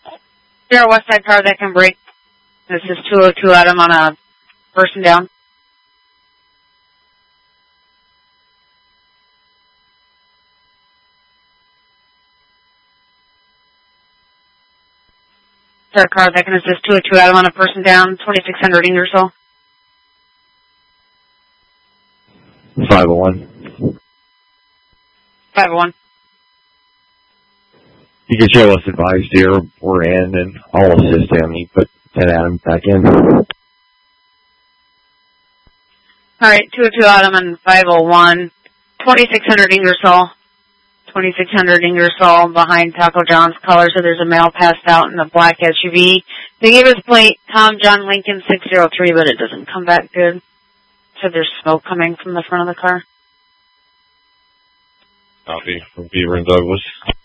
There a west side car that can break. This is 202 Adam on a person down. There a car that can assist 202 Adam on a person down, 2600 Ingersoll. 501. 501. You can show us advised here. We're in, and I'll assist him. You put 10 Adam back in. Alright, 202 Adam and 501. 2600 Ingersoll. 2600 Ingersoll behind Taco John's color, so there's a male passed out in a black SUV. They gave us plate Tom John Lincoln 603, but it doesn't come back good. So there's smoke coming from the front of the car. Copy from Beaver and Douglas.